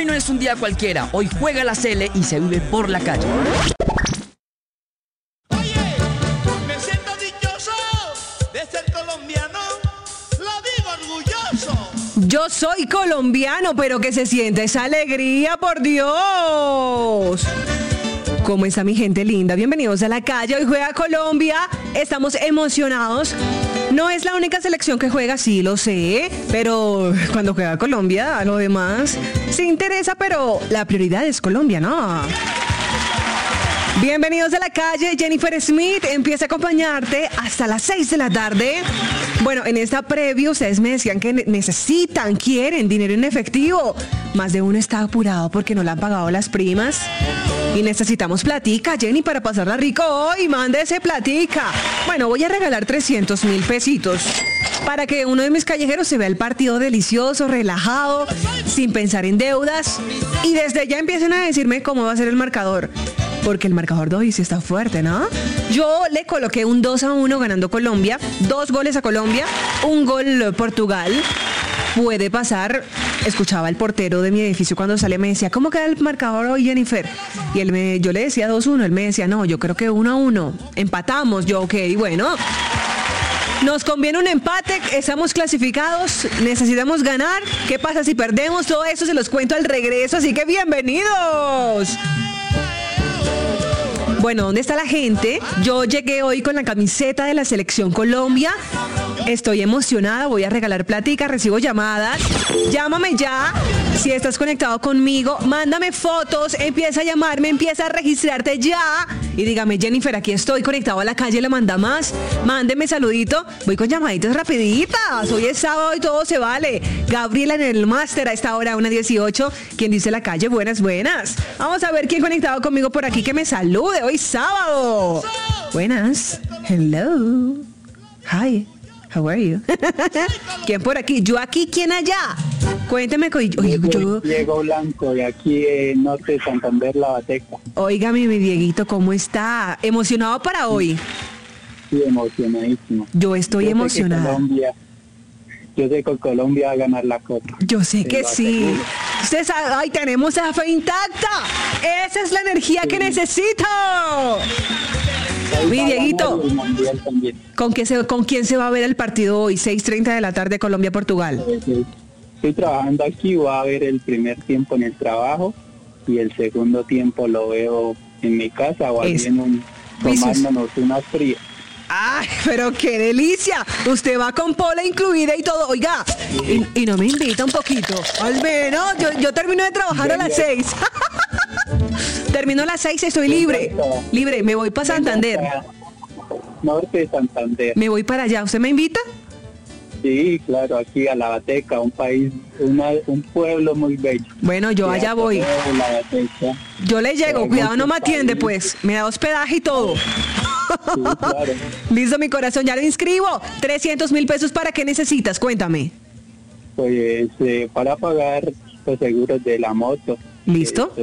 Hoy no es un día cualquiera, hoy juega la Sele y se vive por la calle. Oye, me siento dichoso de ser colombiano, lo digo orgulloso. Yo soy colombiano, pero que se siente esa alegría, por Dios. ¿Cómo está mi gente linda? Bienvenidos a la calle. Hoy juega Colombia. Estamos emocionados. No es la única selección que juega, sí lo sé, pero cuando juega Colombia, a lo demás se interesa, pero la prioridad es Colombia, ¿no? Bienvenidos a la calle. Jennifer Smith empieza a acompañarte hasta las 6 de la tarde. Bueno, en esta previa ustedes me decían que necesitan, quieren dinero en efectivo. Más de uno está apurado porque no le han pagado las primas. Y necesitamos platica, Jenny, para pasarla rico hoy. Mándese platica. Bueno, voy a regalar 300,000 pesitos para que uno de mis callejeros se vea el partido delicioso, relajado, sin pensar en deudas. Y desde ya empiecen a decirme cómo va a ser el marcador. Porque el marcador de hoy sí está fuerte, ¿no? Yo le coloqué un 2-1 ganando Colombia, 2 goles a Colombia, 1 gol Portugal. Puede pasar. Escuchaba el portero de mi edificio cuando sale, me decía, ¿cómo queda el marcador hoy, Jennifer? Y yo le decía 2-1, él me decía, no, yo creo que 1-1. Empatamos, yo, ok, bueno. Nos conviene un empate, estamos clasificados, necesitamos ganar. ¿Qué pasa si perdemos? Todo eso se los cuento al regreso, así que bienvenidos. Bueno, ¿dónde está la gente? Yo llegué hoy con la camiseta de la Selección Colombia. Estoy emocionada, voy a regalar platica, recibo llamadas. Llámame ya. Si estás conectado conmigo, mándame fotos, empieza a llamarme, empieza a registrarte ya. Y dígame, Jennifer, aquí estoy conectado a la calle, la manda más. Mándeme saludito. Voy con llamaditas rapiditas. Hoy es sábado y todo se vale. Gabriela en el máster a esta hora, 1:18. ¿Quién dice la calle? Buenas, buenas. Vamos a ver quién conectado conmigo por aquí que me salude. Hoy sábado. Buenas. Hello. Hi. How are you? ¿Quién por aquí? Yo aquí, ¿quién allá? Cuénteme. Diego Blanco, de aquí en Norte de Santander, La Bateca. Óigame, mi Dieguito, ¿cómo está? ¿Emocionado para hoy? Sí, emocionadísimo. Yo estoy emocionada. Yo sé que Colombia va a ganar la Copa. Yo sé que sí. Ustedes, ay, tenemos esa fe intacta. Esa es la energía que necesito. Mi Dieguito, ¿con quién se va a ver el partido hoy? 6:30 de la tarde, Colombia-Portugal. Estoy trabajando aquí, voy a ver el primer tiempo en el trabajo y el segundo tiempo lo veo en mi casa o allí tomándonos unas frías. ¡Ay, pero qué delicia! Usted va con pola incluida y todo. Oiga, y no me invita un poquito. Al menos, yo termino de trabajar a las 6. Termino a las 6, estoy libre. Libre, me voy para Santander. Norte de Santander. Me voy para allá. ¿Usted me invita? Sí, claro, aquí a La Bateca, un país, un pueblo muy bello. Bueno, yo allá voy. Yo le llego, cuidado, no me atiende, pues. Me da hospedaje y todo. Sí, claro. Listo, mi corazón, ya lo inscribo. 300,000 pesos, ¿para qué necesitas? Cuéntame. Pues para pagar los seguros de la moto. ¿Listo?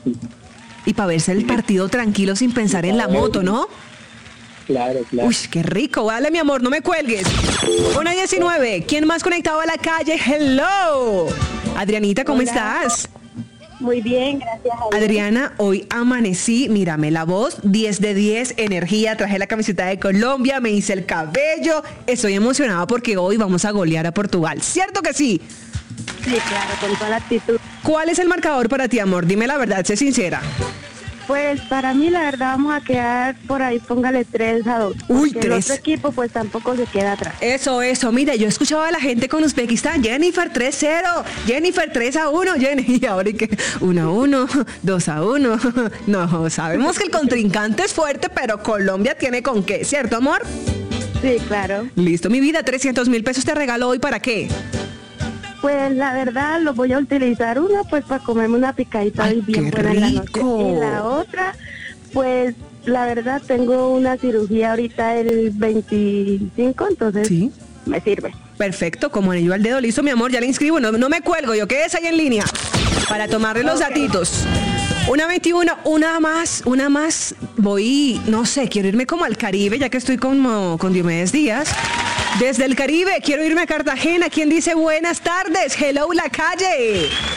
Y para verse el partido tranquilo sin pensar en la moto, ¿no? Claro. Uy, qué rico. Dale, mi amor, no me cuelgues. 1:19. ¿Quién más conectado a la calle? Hello. Adrianita, ¿cómo estás? Muy bien, gracias a Dios. Adriana, hoy amanecí, mírame la voz, 10 de 10, energía, traje la camiseta de Colombia, me hice el cabello, estoy emocionada porque hoy vamos a golear a Portugal, ¿cierto que sí? Sí, claro, con toda la actitud. ¿Cuál es el marcador para ti, amor? Dime la verdad, sé sincera. Pues para mí la verdad vamos a quedar por ahí, póngale 3-2. Uy, porque 3. El otro equipo pues tampoco se queda atrás. Eso, mira, yo escuchaba a la gente con Uzbekistán, Jennifer 3-0, Jennifer 3-1, Jenny, y ahora que 1-1, 2-1. No, sabemos que el contrincante es fuerte, pero Colombia tiene con qué, ¿cierto, amor? Sí, claro. Listo, mi vida, 300,000 pesos te regalo hoy, ¿para qué? Pues la verdad lo voy a utilizar una pues para comerme una picadita bien buena en la noche. Y la otra, pues la verdad tengo una cirugía ahorita el 25, entonces ¿sí? Me sirve. Perfecto, como anillo al dedo, listo mi amor, ya le inscribo, no me cuelgo, yo quédese ahí en línea para tomarle los datitos. 1:21, una más, voy, no sé, quiero irme como al Caribe, ya que estoy con Diomedes Díaz. Desde el Caribe, quiero irme a Cartagena. ¿Quién dice buenas tardes? Hello, la calle.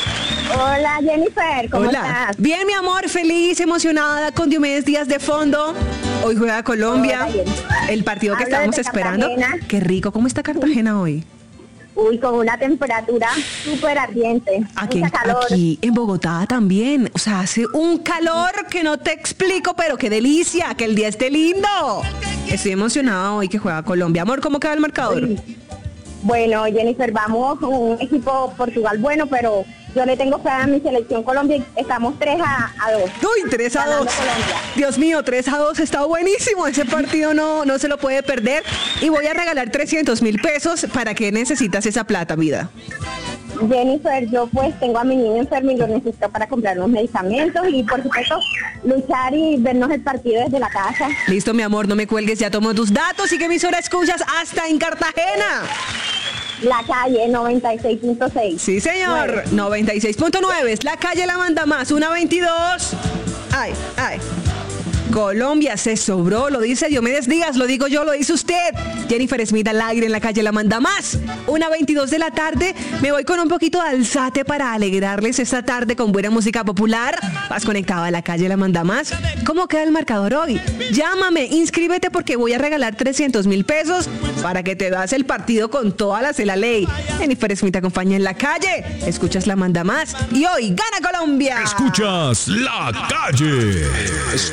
Hola Jennifer, ¿cómo estás? Bien, mi amor, feliz, emocionada, con Diomedes Díaz de fondo. Hoy juega Colombia, el partido que estamos esperando. Cartagena. Qué rico, ¿cómo está Cartagena hoy? Uy, con una temperatura súper ardiente, mucha calor. Aquí en Bogotá también, o sea, hace un calor que no te explico, pero qué delicia, que el día esté lindo. Estoy emocionada hoy que juega Colombia. Amor, ¿cómo queda el marcador? Bueno, Jennifer, vamos con un equipo Portugal bueno, pero yo le tengo fe a mi selección Colombia y estamos 3-2. Uy, 3-2. Colombia. Dios mío, 3-2 está buenísimo. Ese partido no se lo puede perder. Y voy a regalar 300,000 pesos. ¿Para qué necesitas esa plata, vida? Jennifer, yo pues tengo a mi niño enfermo y lo necesito para comprar los medicamentos y por supuesto luchar y vernos el partido desde la casa. Listo, mi amor, no me cuelgues, ya tomo tus datos. ¿Y qué emisora escuchas hasta en Cartagena? La Calle 96.6. Sí, señor. 96.9 es La Calle La Manda Más. 1:22. Ay. Colombia se sobró, lo dice Diomedes Díaz, lo digo yo, lo dice usted. Jennifer Smith al aire en La Calle La Manda Más. 1:22 de la tarde, me voy con un poquito de alzate para alegrarles esta tarde con buena música popular. Vas conectado a La Calle La Manda Más. ¿Cómo queda el marcador hoy? Llámame, inscríbete porque voy a regalar 300,000 pesos para que te das el partido con todas las de la ley. Jennifer Smith te acompaña en La Calle. Escuchas La Manda Más y hoy gana Colombia. Escuchas La Calle.